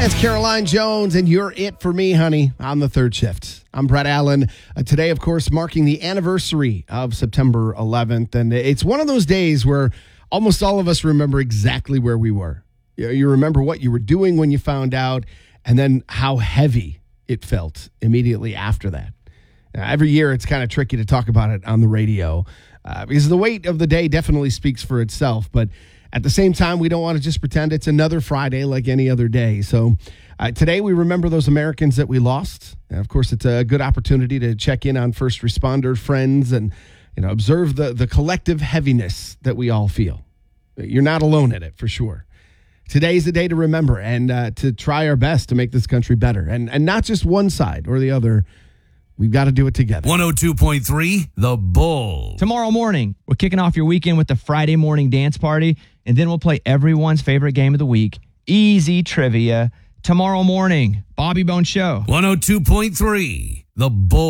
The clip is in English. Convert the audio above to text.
It's Caroline Jones, and you're it for me, honey, on the third shift. I'm Brett Allen. Today, of course, marking the anniversary of September 11th, and it's one of those days where almost all of us remember exactly where we were. You remember what you were doing when you found out, and then how heavy it felt immediately after that. Every year, it's kind of tricky to talk about it on the radio because the weight of the day definitely speaks for itself, but at the same time, we don't want to just pretend it's another Friday like any other day. So today we remember those Americans that we lost. And of course, it's a good opportunity to check in on first responder friends and observe the collective heaviness that we all feel. You're not alone in it, for sure. Today's the day to remember and to try our best to make this country better. And not just one side or the other. We've got to do it together. 102.3, The Bull. Tomorrow morning, we're kicking off your weekend with the Friday morning dance party, and then we'll play everyone's favorite game of the week, Easy Trivia. Tomorrow morning, Bobby Bone Show. 102.3, The Bull.